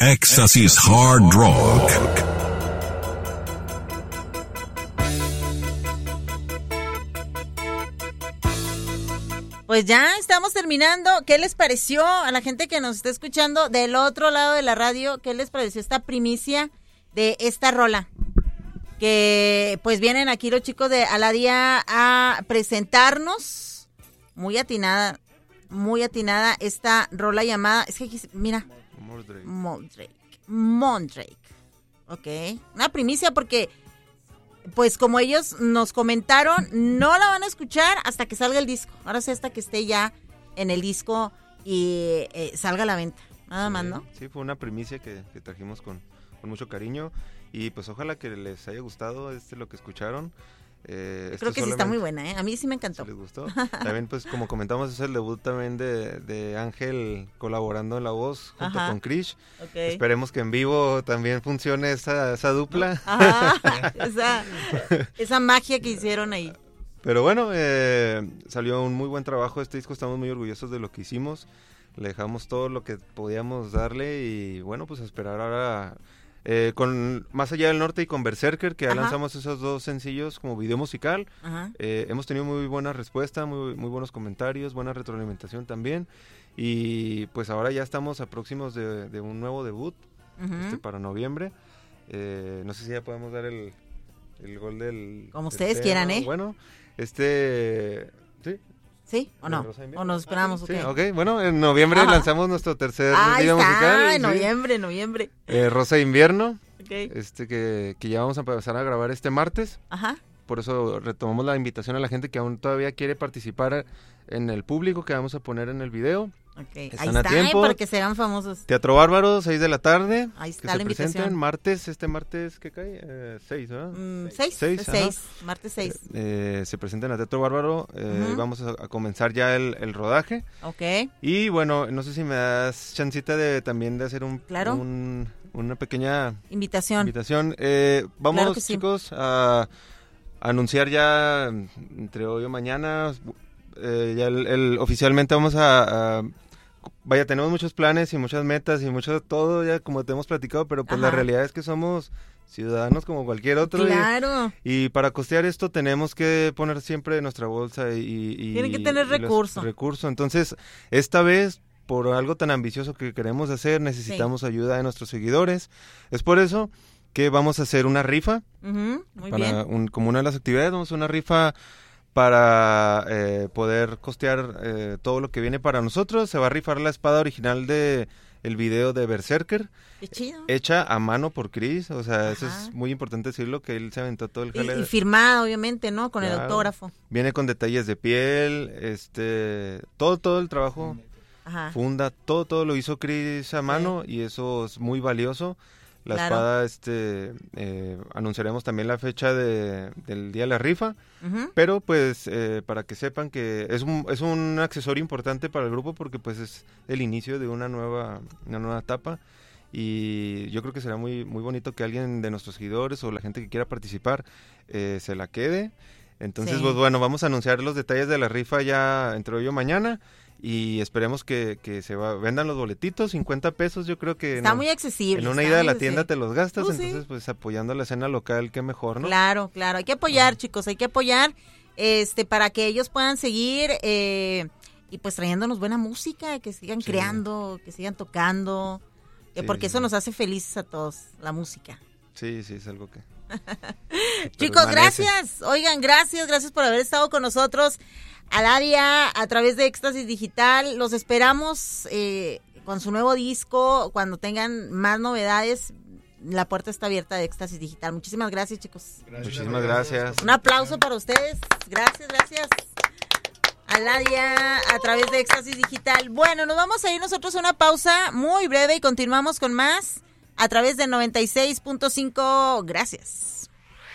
Éxtasis Hard Rock. Pues ya estamos terminando. ¿Qué les pareció a la gente que nos está escuchando del otro lado de la radio? ¿Qué les pareció esta primicia de esta rola? Que pues vienen aquí los chicos de Aladia a presentarnos. Muy atinada esta rola llamada, es que mira, Mondrake. Ok, una primicia porque pues como ellos nos comentaron, no la van a escuchar hasta que salga el disco. Ahora sí, hasta que esté ya en el disco y salga a la venta. Nada más, ¿no? Sí, fue una primicia que trajimos con mucho cariño. Y pues ojalá que les haya gustado lo que escucharon. Creo que sí está muy buena, ¿eh? A mí sí me encantó. ¿Sí les gustó? También, pues, como comentamos, es el debut también de Ángel colaborando en la voz junto con Krish. Okay. Esperemos que en vivo también funcione esa dupla. Ajá, esa magia que hicieron ahí. Pero bueno, salió un muy buen trabajo este disco, estamos muy orgullosos de lo que hicimos. Le dejamos todo lo que podíamos darle y bueno, pues a esperar ahora... con Más Allá del Norte y con Berserker, que ya lanzamos esos dos sencillos como video musical. Hemos tenido muy buena respuesta, muy buenos comentarios, buena retroalimentación también. Y pues ahora ya estamos a próximos de un nuevo debut para noviembre. No sé si ya podemos dar el gol del... Como ustedes quieran, ¿eh? Bueno, ¿sí? ¿Sí o no? ¿O nos esperamos? Sí, okay. Bueno, en noviembre lanzamos nuestro tercer video musical. Noviembre. Rosa de Invierno, que ya vamos a empezar a grabar este martes. Por eso retomamos la invitación a la gente que aún todavía quiere participar en el público que vamos a poner en el video. Están a tiempo. Para que sean famosos. Teatro Bárbaro, 6 de la tarde. Ahí está la invitación. Este martes, ¿qué cae? 6, ¿verdad? 6, martes 6. Se presenten a Teatro Bárbaro. Vamos a comenzar ya el rodaje. Y bueno, no sé si me das chancita también de hacer una pequeña invitación. Vamos, claro chicos, a anunciar ya entre hoy o mañana. Ya oficialmente vamos tenemos muchos planes y muchas metas y mucho todo, ya como te hemos platicado, pero pues la realidad es que somos ciudadanos como cualquier otro. Claro. Y para costear esto tenemos que poner siempre nuestra bolsa y tienen que tener recursos. Entonces, esta vez, por algo tan ambicioso que queremos hacer, necesitamos ayuda de nuestros seguidores. Es por eso que vamos a hacer una rifa. Muy bien. Como una de las actividades, vamos a hacer una rifa para poder costear todo lo que viene para nosotros. Se va a rifar la espada original de el video de Berserker. Qué chido. Hecha a mano por Chris, o sea, eso es muy importante decirlo, que él se aventó todo el jale. Y firmado, obviamente, ¿no? Con el autógrafo. Viene con detalles de piel, todo el trabajo, funda, todo lo hizo Chris a mano y eso es muy valioso. La espada, anunciaremos también la fecha del día de la rifa, pero pues para que sepan que es un accesorio importante para el grupo porque pues es el inicio de una nueva etapa y yo creo que será muy muy bonito que alguien de nuestros seguidores o la gente que quiera participar se la quede. Entonces pues bueno, vamos a anunciar los detalles de la rifa ya entre hoy o mañana. Y esperemos que vendan los boletitos, 50 pesos, yo creo que... Está muy accesible. En una ida a la tienda te los gastas, entonces pues apoyando a la escena local, qué mejor, ¿no? Claro, hay que apoyar, chicos, hay que apoyar para que ellos puedan seguir y pues trayéndonos buena música, que sigan creando, que sigan tocando, porque eso nos hace felices a todos, la música. Sí, es algo que... Chicos, gracias, oigan, gracias por haber estado con nosotros. Aladia a través de Éxtasis Digital, los esperamos con su nuevo disco, cuando tengan más novedades, la puerta está abierta de Éxtasis Digital. Muchísimas gracias, chicos. Muchísimas gracias. Un aplauso para ustedes, gracias. Aladia a través de Éxtasis Digital. Bueno, nos vamos a ir nosotros a una pausa muy breve y continuamos con más a través de 96.5, gracias.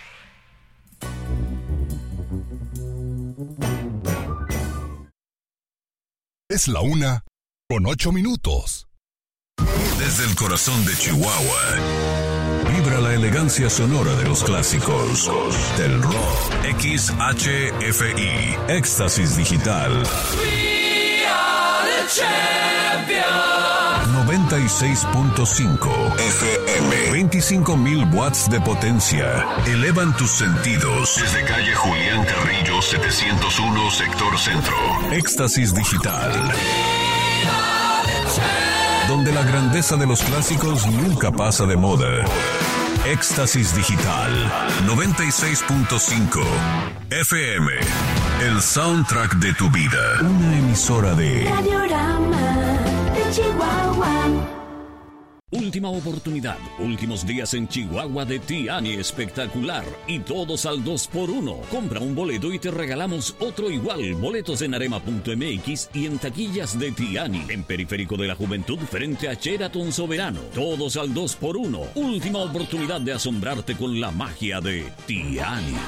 Es la 1:08. Desde el corazón de Chihuahua, vibra la elegancia sonora de los clásicos del rock. XHFI, Éxtasis Digital. We are the champions. 96.5 FM. 25,000 watts de potencia. Elevan tus sentidos. Desde calle Julián Carrillo, 701, sector centro. Éxtasis digital. Donde la grandeza de los clásicos nunca pasa de moda. Éxtasis digital. 96.5 FM. El soundtrack de tu vida. Una emisora de Radiorama de Chihuahua. Última oportunidad, últimos días en Chihuahua de Tiani Espectacular y todos al 2x1. Compra un boleto y te regalamos otro igual. Boletos en arema.mx y en taquillas de Tiani, en Periférico de la Juventud frente a Sheraton Soberano. Todos al 2x1. Última oportunidad de asombrarte con la magia de Tiani.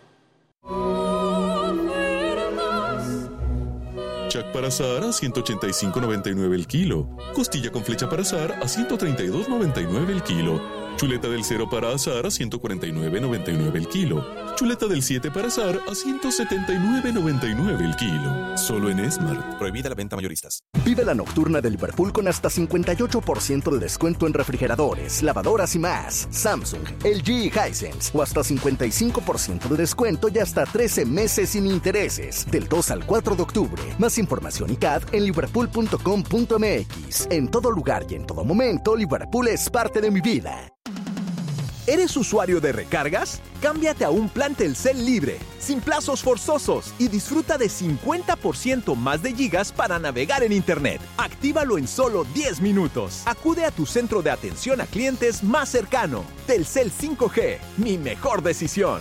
Chac para asar a $185.99 el kilo. Costilla con flecha para asar a $132.99 el kilo. Chuleta del 0 para asar a $149.99 el kilo. Chuleta del 7 para asar a $179.99 el kilo. Solo en Smart. Prohibida la venta a mayoristas. Vive la nocturna de Liverpool con hasta 58% de descuento en refrigeradores, lavadoras y más. Samsung, LG y Hisense. O hasta 55% de descuento y hasta 13 meses sin intereses. Del 2 al 4 de octubre. Más información y CAD en liverpool.com.mx. En todo lugar y en todo momento, Liverpool es parte de mi vida. ¿Eres usuario de recargas? Cámbiate a un plan Telcel libre, sin plazos forzosos y disfruta de 50% más de gigas para navegar en Internet. Actívalo en solo 10 minutos. Acude a tu centro de atención a clientes más cercano. Telcel 5G, mi mejor decisión.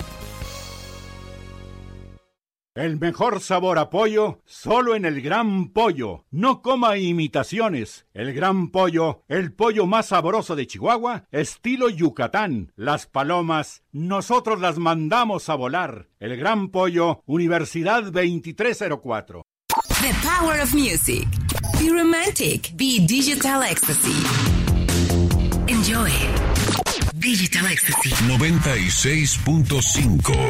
El mejor sabor a pollo, solo en el Gran Pollo. No coma imitaciones. El Gran Pollo, el pollo más sabroso de Chihuahua, estilo Yucatán. Las palomas, nosotros las mandamos a volar. El Gran Pollo, Universidad 2304. The power of music. Be romantic. Be digital ecstasy. Enjoy. Digital ecstasy. 96.5